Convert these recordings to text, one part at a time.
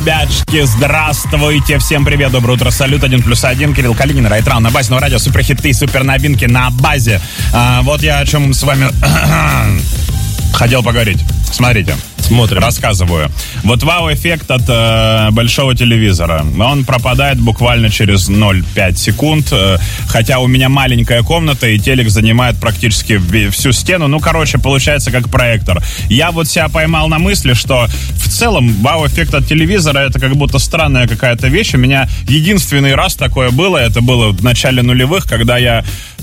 ребятушки, здравствуйте, всем привет, доброе утро, салют, 1+1, Кирилл Калинин, Райтран, на базе радио, суперхиты, супер новинки на базе. Вот я о чем с вами хотел поговорить. Смотрите. Смотрим. Рассказываю. Вот вау-эффект от большого телевизора. Он пропадает буквально через 0,5 секунд. Хотя у меня маленькая комната, и телек занимает практически всю стену. Ну, короче, получается как проектор. Я вот себя поймал на мысли, что в целом вау-эффект от телевизора — это как будто странная какая-то вещь. У меня единственный раз такое было. Это было в начале нулевых, когда я...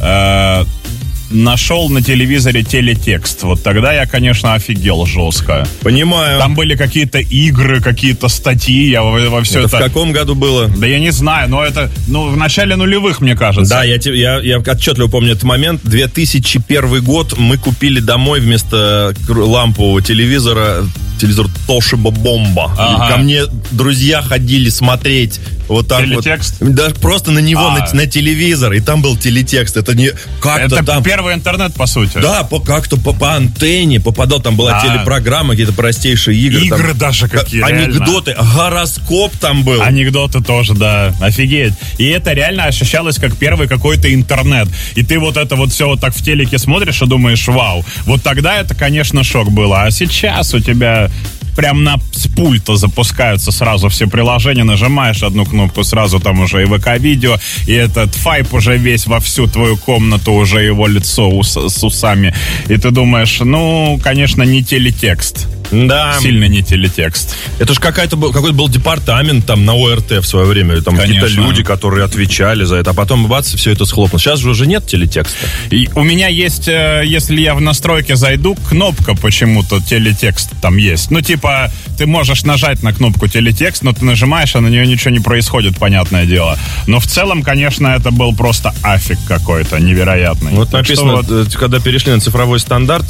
нашел на телевизоре телетекст. Вот тогда я, конечно, офигел жестко. Понимаю. Там были какие-то игры, какие-то статьи. Я во все это... В каком году было? Да я не знаю, но это в начале нулевых, мне кажется. Да, я отчетливо помню этот момент. 2001 год. Мы купили домой вместо лампового телевизор Toshiba Bomba. Ага. Ко мне друзья ходили смотреть вот так телетекст? Вот. Да, просто на него, на телевизор. И там был телетекст. Это не как-то это там... первый интернет, по сути. Да, как-то по антенне попадал. Там была телепрограмма, какие-то простейшие игры. Игры там, даже какие, анекдоты, реально. Гороскоп там был. Анекдоты тоже, да. Офигеть. И это реально ощущалось как первый какой-то интернет. И ты вот это вот все вот так в телеке смотришь и думаешь, вау. Вот тогда это, конечно, шок было. А сейчас у тебя... Прям с пульта запускаются сразу все приложения, нажимаешь одну кнопку, сразу там уже и ВК-видео, и этот файп уже весь во всю твою комнату, уже его лицо с усами. И ты думаешь, ну, конечно, не телетекст. Да. Сильно не телетекст. Это же какой-то был департамент там на ОРТ в свое время. Там какие-то люди, которые отвечали за это. А потом, бац, все это схлопнуло. Сейчас же уже нет телетекста. И у меня есть, если я в настройки зайду, кнопка почему-то телетекст там есть. Ну, типа, ты можешь нажать на кнопку телетекст, но ты нажимаешь, а на нее ничего не происходит, понятное дело. Но в целом, конечно, это был просто афиг какой-то невероятный. Вот написано, когда перешли на цифровой стандарт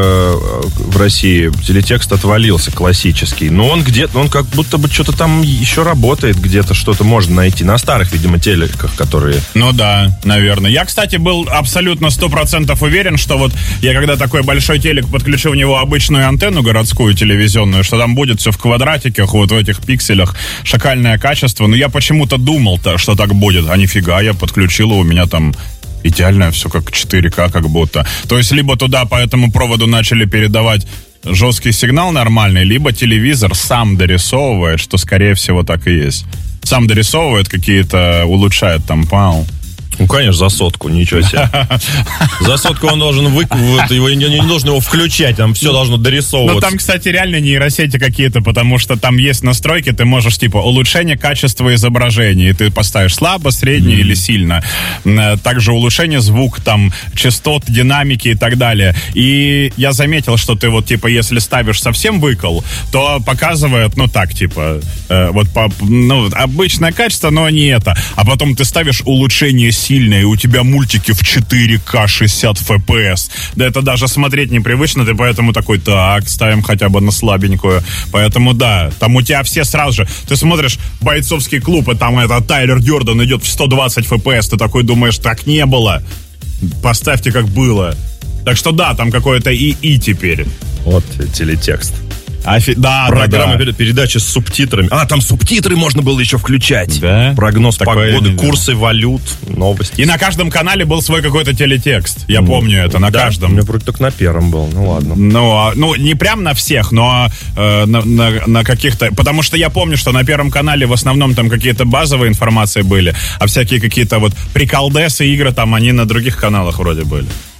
в России, телетекст отвалился классический. Но он где-то, он как будто бы что-то там еще работает, где-то что-то можно найти. На старых, видимо, телеках, которые... Ну да, наверное. Я, кстати, был абсолютно 100% уверен, что вот я когда такой большой телек подключу в него обычную антенну городскую телевизионную, что там будет все в квадратиках, вот в этих пикселях, шакальное качество. Но я почему-то думал-то, что так будет. А нифига, я подключил, и у меня там... идеальное все как 4К как будто. То есть либо туда по этому проводу начали передавать жесткий сигнал нормальный, либо телевизор сам дорисовывает, что скорее всего так и есть. Сам дорисовывает какие-то, улучшает там, понял? Ну, конечно, за сотку, ничего себе. За сотку он должен его не должен его включать, там все должно дорисовываться. Ну, там, кстати, реально нейросети какие-то, потому что там есть настройки, ты можешь, типа, улучшение качества изображения, и ты поставишь слабо, средне или сильно. Также улучшение звука, там, частот, динамики и так далее. И я заметил, что ты вот, типа, если ставишь совсем выкол, то показывает, ну, так, типа, вот, обычное качество, но не это. А потом ты ставишь улучшение сильное, и у тебя мультики в 4К 60 FPS. Да это даже смотреть непривычно, ты поэтому такой, так, ставим хотя бы на слабенькую. Поэтому да, там у тебя все сразу же, ты смотришь «Бойцовский клуб», и там Тайлер Дёрден идет в 120 FPS, ты такой думаешь, так не было. Поставьте как было. Так что да, там какое-то ИИ теперь. Вот телетекст. Да, программа передачи с субтитрами. Там субтитры можно было еще включать. Да? Прогноз погоды, курсы валют, новости. И на каждом канале был свой какой-то телетекст. Я помню это, на каждом. У меня вроде только на первом был, ну ладно. Ну, не прям на всех, но на каких-то... Потому что я помню, что на первом канале в основном там какие-то базовые информации были, а всякие какие-то вот приколдесы, игры там, они на других каналах вроде были.